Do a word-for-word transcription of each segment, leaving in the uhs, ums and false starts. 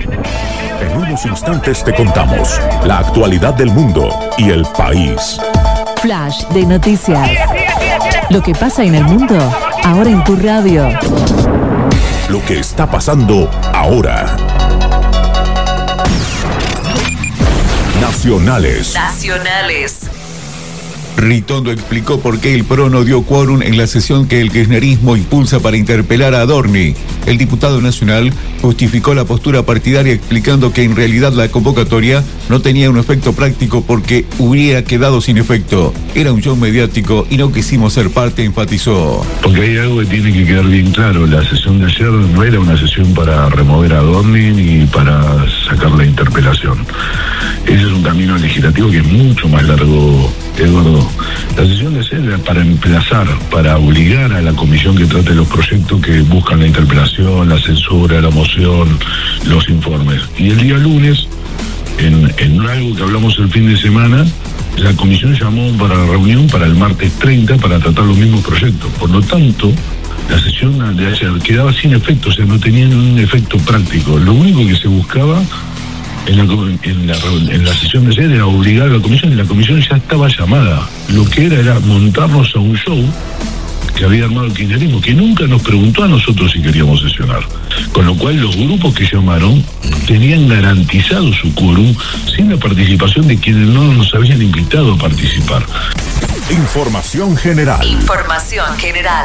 En unos instantes te contamos la actualidad del mundo y el país. Flash de noticias. Lo que pasa en el mundo, ahora en tu radio. Lo que está pasando ahora. Nacionales. Nacionales. Ritondo explicó por qué el P R O no dio quórum en la sesión que el kirchnerismo impulsa para interpelar a Adorni. El diputado nacional justificó la postura partidaria explicando que en realidad la convocatoria no tenía un efecto práctico porque hubiera quedado sin efecto. Era un show mediático y no quisimos ser parte, enfatizó. Porque hay algo que tiene que quedar bien claro. La sesión de ayer no era una sesión para remover a Adorni ni para sacar la interpelación. Ese es un camino legislativo que es mucho más largo, Eduardo. La sesión de ayer era para emplazar, para obligar a la comisión que trate los proyectos que buscan la interpelación, la censura, la moción, los informes. Y el día lunes, en, en algo que hablamos el fin de semana, la comisión llamó para la reunión para el martes treinta para tratar los mismos proyectos. Por lo tanto, la sesión de ayer quedaba sin efecto, o sea, no tenía un efecto práctico. Lo único que se buscaba En la, en, la, en la sesión de ayer era obligar a la comisión, y la comisión ya estaba llamada. Lo que era era montarnos a un show que había armado el kirchnerismo, que nunca nos preguntó a nosotros si queríamos sesionar. Con lo cual los grupos que llamaron tenían garantizado su quórum sin la participación de quienes no nos habían invitado a participar. Información general. Información general.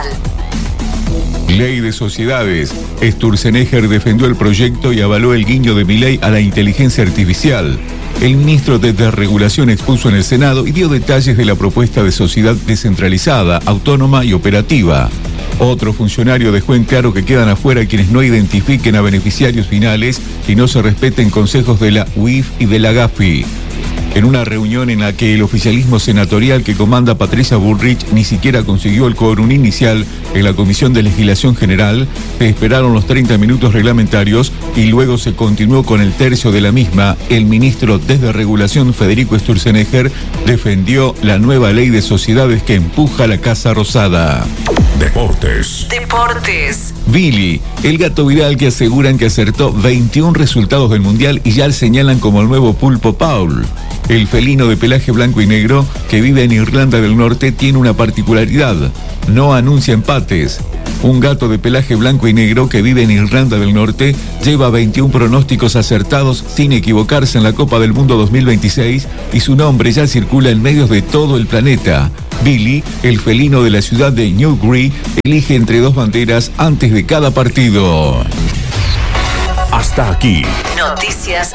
Ley de sociedades. Sturzenegger defendió el proyecto y avaló el guiño de Milei a la inteligencia artificial. El ministro de Desregulación expuso en el Senado y dio detalles de la propuesta de sociedad descentralizada, autónoma y operativa. Otro funcionario dejó en claro que quedan afuera quienes no identifiquen a beneficiarios finales y no se respeten consejos de la U I F y de la GAFI. En una reunión en la que el oficialismo senatorial que comanda Patricia Bullrich ni siquiera consiguió el quórum inicial en la Comisión de Legislación General, se esperaron los treinta minutos reglamentarios y luego se continuó con el tercio de la misma. El ministro de Desregulación, Federico Sturzenegger, defendió la nueva ley de sociedades que empuja a la Casa Rosada. Deportes. Deportes. Billy, el gato viral que aseguran que acertó veintiún resultados del Mundial y ya le señalan como el nuevo Pulpo Paul. El felino de pelaje blanco y negro que vive en Irlanda del Norte tiene una particularidad: no anuncia empates. Un gato de pelaje blanco y negro que vive en Irlanda del Norte lleva veintiún pronósticos acertados sin equivocarse en la Copa del Mundo dos mil veintiséis y su nombre ya circula en medios de todo el planeta. Billy, el felino de la ciudad de Newbury, elige entre dos banderas antes de cada partido. Hasta aquí. Noticias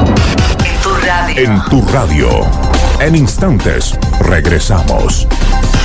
en tu radio. En tu radio. En instantes, regresamos.